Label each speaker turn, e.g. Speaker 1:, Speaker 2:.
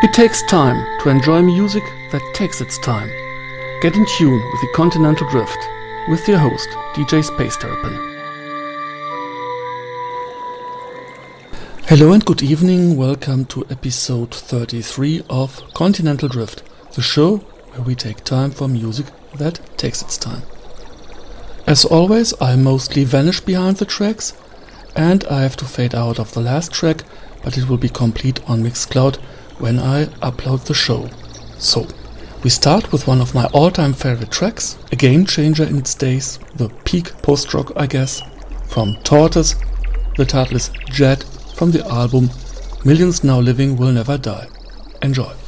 Speaker 1: It takes time to enjoy music that takes its time. Get in tune with the Continental Drift with your host, DJ Space Terrapin. Hello and good evening, welcome to episode 33 of Continental Drift, the show where we take time for music that takes its time. As always, I mostly vanish behind the tracks, and I have to fade out of the last track, but it will be complete on Mixcloud when I upload the show. So, we start with one of my all-time favorite tracks, a game changer in its days, the peak post-rock I guess, from Tortoise. The title is Jet from the album Millions Now Living Will Never Die. Enjoy.